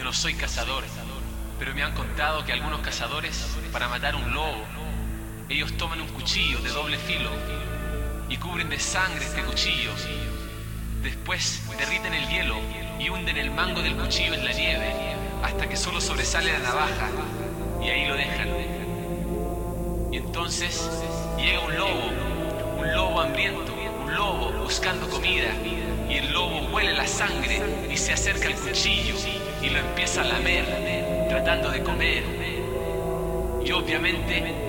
no soy cazador, pero me han contado que algunos cazadores, para matar un lobo, ellos toman un cuchillo de doble filo y cubren de sangre este cuchillo. Después derriten el hielo y hunden el mango del cuchillo en la nieve hasta que solo sobresale la navaja, y ahí lo dejan. Y entonces llega un lobo hambriento, un lobo buscando comida, y el lobo huele la sangre y se acerca al cuchillo y lo empieza a lamer, tratando de comer. Y obviamente